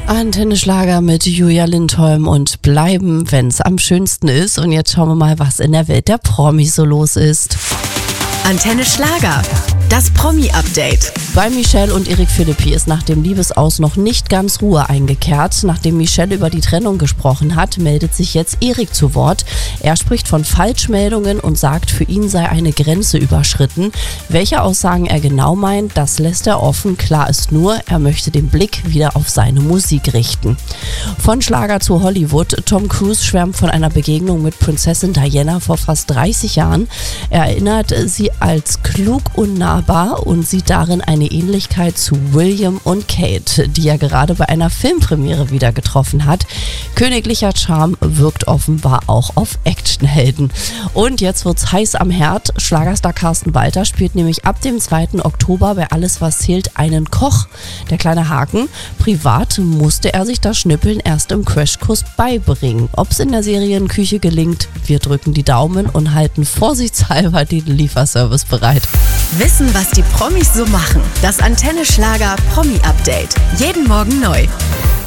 Antenne Schlager mit Julia Lindholm und bleiben, wenn's am schönsten ist. Und jetzt schauen wir mal, was in der Welt der Promis so los ist. Antenne Schlager, das Promi-Update. Bei Michelle und Eric Philippi ist nach dem Liebesaus noch nicht ganz Ruhe eingekehrt. Nachdem Michelle über die Trennung gesprochen hat, meldet sich jetzt Eric zu Wort. Er spricht von Falschmeldungen und sagt, für ihn sei eine Grenze überschritten. Welche Aussagen er genau meint, das lässt er offen. Klar ist nur, er möchte den Blick wieder auf seine Musik richten. Von Schlager zu Hollywood. Tom Cruise schwärmt von einer Begegnung mit Prinzessin Diana vor fast 30 Jahren. Er erinnert sie als klug und nahbar und sieht darin eine Ähnlichkeit zu William und Kate, die er gerade bei einer Filmpremiere wieder getroffen hat. Königlicher Charme wirkt offenbar auch auf Actionhelden. Und jetzt wird's heiß am Herd. Schlagerstar Carsten Walter spielt nämlich ab dem 2. Oktober bei Alles was zählt einen Koch. Der kleine Haken: privat musste er sich das Schnippeln erst im Crashkurs beibringen. Ob's in der Serienküche gelingt, wir drücken die Daumen und halten vorsichtshalber den Lieferservice bereit. Wissen, was die Promis so machen. Das Antenne Schlager Promi-Update. Jeden Morgen neu.